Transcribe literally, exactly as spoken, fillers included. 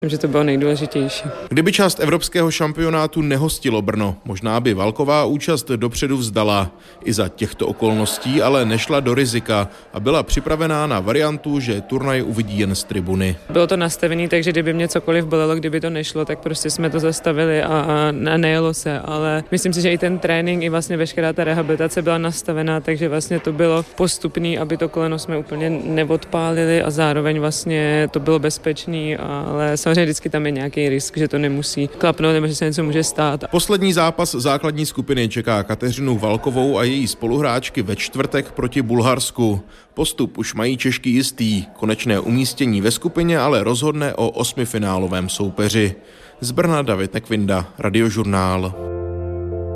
Že to bylo nejdůležitější. Kdyby část evropského šampionátu nehostilo Brno, možná by Valková účast dopředu vzdala. I za těchto okolností ale nešla do rizika a byla připravená na variantu, že turnaj uvidí jen z tribuny. Bylo to nastavené, takže kdyby mě cokoliv bolelo, kdyby to nešlo, tak prostě jsme to zastavili a, a nejelo se, ale myslím si, že i ten trénink, i vlastně veškerá ta rehabilitace byla nastavená, takže vlastně to bylo postupný, aby to koleno jsme úplně neodpálili a zároveň vlastně to bylo bezpečný, ale samozřejmě vždycky tam je nějaký risk, že to nemusí klapnout nebo že se něco může stát. Poslední zápas základní skupiny čeká Kateřinu Valkovou a její spoluhráčky ve čtvrtek proti Bulharsku. Postup už mají Češky jistý, konečné umístění ve skupině ale rozhodne o osmifinálovém soupeři. Z Brna David Nekvinda, Radiožurnál.